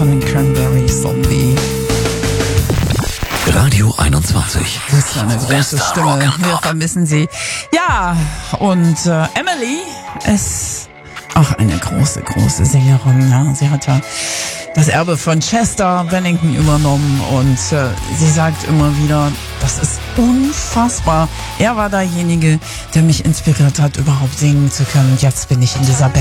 von den Cranberries Zombie. Radio 21. Das ist eine große Stimme. Wir vermissen sie. Ja, und Emily ist auch eine große, große Sängerin. Ja. Sie hat ja das Erbe von Chester Bennington übernommen und sie sagt immer wieder, das ist unfassbar. Er war derjenige, der mich inspiriert hat, überhaupt singen zu können. Und jetzt bin ich in dieser Band.